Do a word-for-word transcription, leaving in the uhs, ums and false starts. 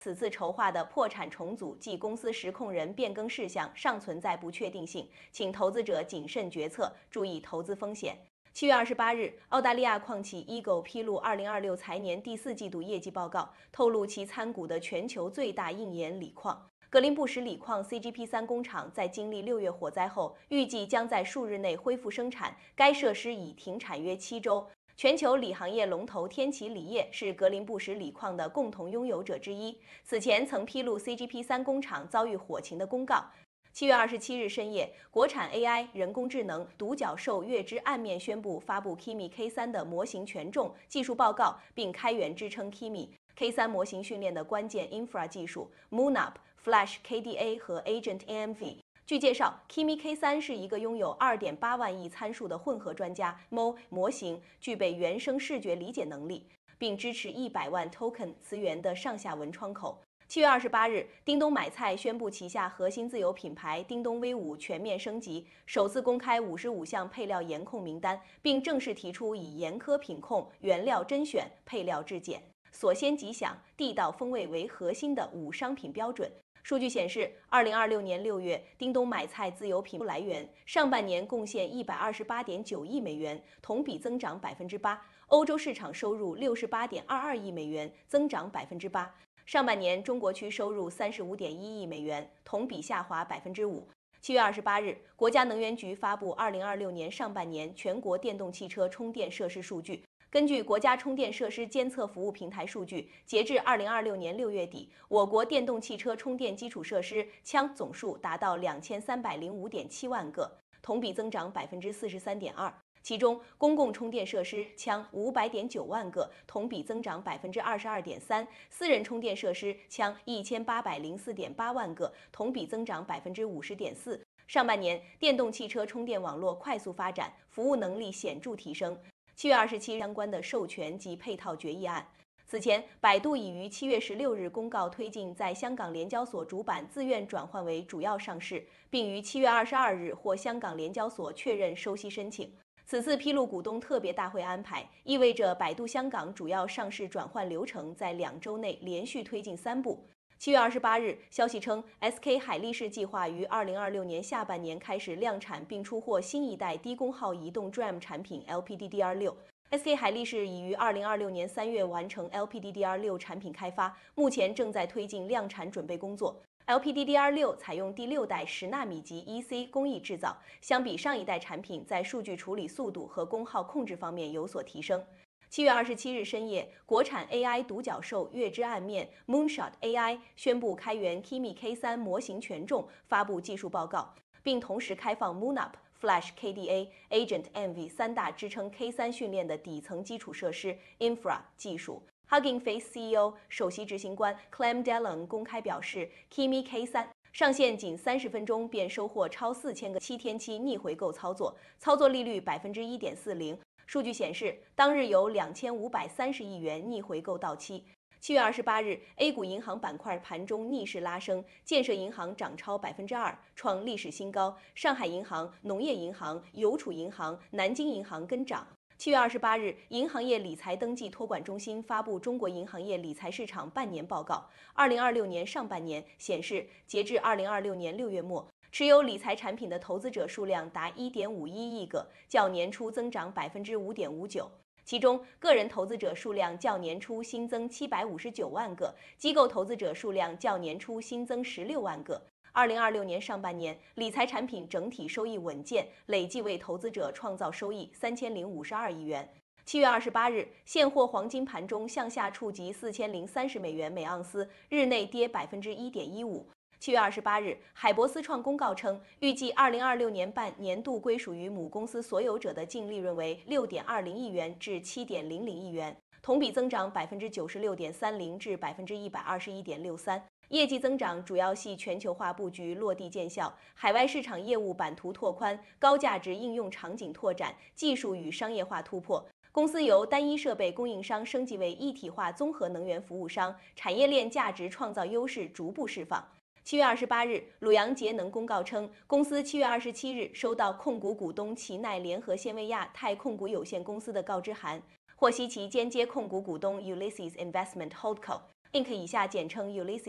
此次筹划的破产重组及公司实控人变更事项尚存在不确定性，请投资者谨慎决策，注意投资风险。七月二十八日，澳大利亚矿企 Eagle 披露二零二六财年第四季度业绩报告，透露其参股的全球最大硬盐锂矿格林布什锂矿 C G P 三 工厂在经历六月火灾后，预计将在数日内恢复生产，该设施已停产约七周。全球锂行业龙头天齐锂业是格林布什锂矿的共同拥有者之一，此前曾披露 C G P 三 工厂遭遇火情的公告。七月二十七日深夜，国产 A I 人工智能独角兽月之暗面宣布发布 Kimi K 三 的模型权重技术报告，并开源支撑 Kimi K 三 模型训练的关键 infra 技术 MoonUp、Flash K D A 和 Agent A M V。据介绍 ，Kimi K 三 是一个拥有 二点八万亿参数的混合专家 M O 模型，具备原生视觉理解能力，并支持一百万 token 词源的上下文窗口。七月二十八日，叮咚买菜宣布旗下核心自有品牌叮咚 V 五全面升级，首次公开五十五项配料严控名单，并正式提出以严苛品控、原料甄选、配料质检、所鲜即享、地道风味为核心的五商品标准。数据显示，二零二六年六月，叮咚买菜自有品来源上半年贡献一百二十八点九亿美元，同比增长百分之八；欧洲市场收入六十八点二二亿美元，增长百分之八。上半年中国区收入三十五点一亿美元，同比下滑百分之五。七月二十八日，国家能源局发布二零二六年上半年全国电动汽车充电设施数据。根据国家充电设施监测服务平台数据，截至二零二六年六月底，我国电动汽车充电基础设施枪总数达到两千三百零五点七万个，同比增长百分之四十三点二。其中，公共充电设施枪五百点九万个，同比增长百分之二十二点三；私人充电设施枪一千八百零四点八万个，同比增长百分之五十点四。上半年，电动汽车充电网络快速发展，服务能力显著提升。七月二十七日相关的授权及配套决议案。此前，百度已于七月十六日公告推进在香港联交所主板自愿转换为主要上市，并于七月二十二日获香港联交所确认收悉申请。此次披露股东特别大会安排，意味着百度香港主要上市转换流程在两周内连续推进三步。七月二十八日，消息称 ，S K 海力士计划于二零二六年下半年开始量产并出货新一代低功耗移动 D R A M 产品 L P D D R 六。S K 海力士已于二零二六年三月完成 L P D D R 六产品开发，目前正在推进量产准备工作。L P D D R 六采用第六代十纳米级 E C 工艺制造，相比上一代产品，在数据处理速度和功耗控制方面有所提升。七月二十七日深夜，国产 A I 独角兽月之暗面 Moonshot A I 宣布开源 Kimi K 三 模型权重，发布技术报告，并同时开放 MoonUp、Flash K D A、Agent A M V 三大支撑 K 三 训练的底层基础设施 infra 技术。Hugging Face C E O 首席执行官 Clem Dillon 公开表示 ，Kimi K 三 上线仅三十分钟便收获超四千个七天期逆回购操作，操作利率百分之一点四零。数据显示，当日有两千五百三十亿元逆回购到期。七月二十八日 ，A 股银行板块盘中逆势拉升，建设银行涨超百分之二，创历史新高；上海银行、农业银行、邮储银行、南京银行跟涨。七月二十八日，银行业理财登记托管中心发布中国银行业理财市场半年报告。二零二六年上半年显示，截至二零二六年六月末，持有理财产品的投资者数量达一点五一亿个，较年初增长百分之五点五九。其中，个人投资者数量较年初新增七百五十九万个，机构投资者数量较年初新增十六万个。二零二六年上半年，理财产品整体收益稳健，累计为投资者创造收益三千零五十二亿元。七月二十八日，现货黄金盘中向下触及四千零三十美元每盎司，日内跌百分之一点一五。七月二十八日，海博思创公告称，预计二零二六年半年度归属于母公司所有者的净利润为六点二零亿元至七点零零亿元，同比增长百分之九十六点三零至百分之一百二十一点六三。业绩增长主要系全球化布局落地见效，海外市场业务版图拓宽，高价值应用场景拓展，技术与商业化突破。公司由单一设备供应商升级为一体化综合能源服务商，产业链价值创造优势逐步释放。七月二十八日，鲁阳节能公告称，公司七月二十七日收到控股股东奇奈联合纤维亚太控股有限公司的告知函，获悉其间接控股股东 Ulysses Investment Holdco Inc 以下简称 Ulysses。